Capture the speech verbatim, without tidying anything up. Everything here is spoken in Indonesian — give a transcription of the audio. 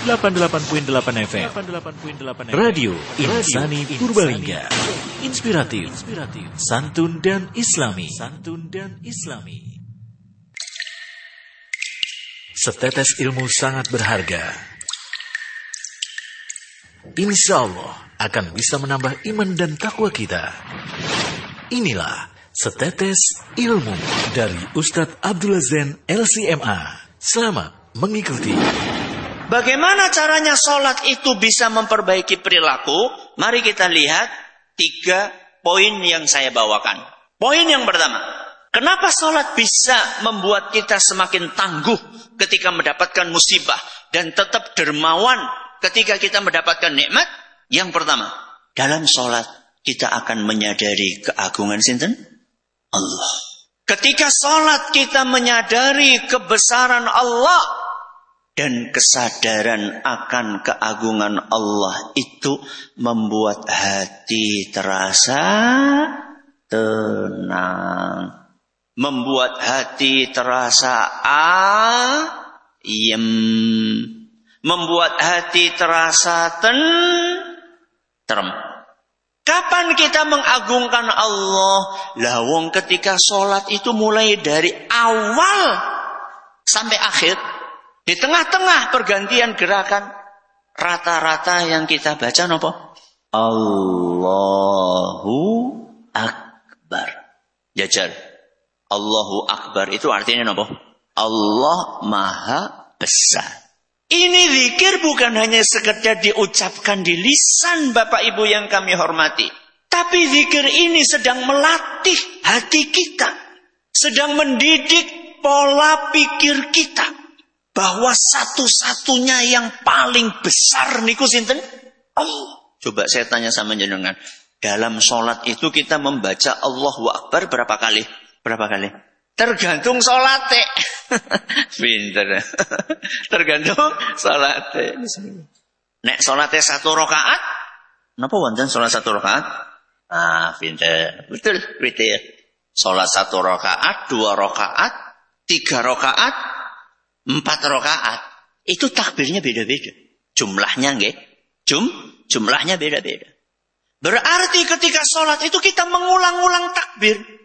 delapan puluh delapan koma delapan F M. Radio Insani Purbalingga. Inspiratif, santun dan islami. Santun dan islami. Setetes ilmu sangat berharga. Insya Allah akan bisa menambah iman dan takwa kita. Inilah Setetes Ilmu dari Ustadz Abdullah Zain L C M A. Selamat mengikuti. Bagaimana caranya sholat itu bisa memperbaiki perilaku? Mari kita lihat tiga poin yang saya bawakan. Poin yang pertama, kenapa sholat bisa membuat kita semakin tangguh ketika mendapatkan musibah dan tetap dermawan ketika kita mendapatkan nikmat? Yang pertama, dalam sholat kita akan menyadari keagungan sinten? Allah. Ketika sholat kita menyadari kebesaran Allah dan kesadaran akan keagungan Allah itu membuat hati terasa tenang. Membuat hati terasa ayem. Membuat hati terasa tentrem. Kapan kita mengagungkan Allah? Lawong ketika sholat itu mulai dari awal sampai akhir. Di tengah-tengah pergantian gerakan, rata-rata yang kita baca apa? Allahu Akbar. Jajar. Allahu Akbar itu artinya apa? Allah Maha Besar. Ini zikir bukan hanya sekedar diucapkan di lisan Bapak Ibu yang kami hormati. Tapi zikir ini sedang melatih hati kita. Sedang mendidik pola pikir kita. Bahwa satu-satunya yang paling besar niku sinten? Allah. Coba saya tanya sama jenengan. Dalam sholat itu kita membaca Allahu Akbar berapa kali? Berapa kali? Tergantung sholat. Pinter. Tergantung sholat. Nek sholatnya satu rakaat, napa wonten sholat satu rakaat? Ah, pinter. Betul, betul. Sholat satu rakaat, dua rakaat, tiga rakaat, empat rakaat. Itu takbirnya beda-beda. Jumlahnya nggih. Jum, jumlahnya beda-beda. Berarti ketika sholat itu kita mengulang-ulang takbir.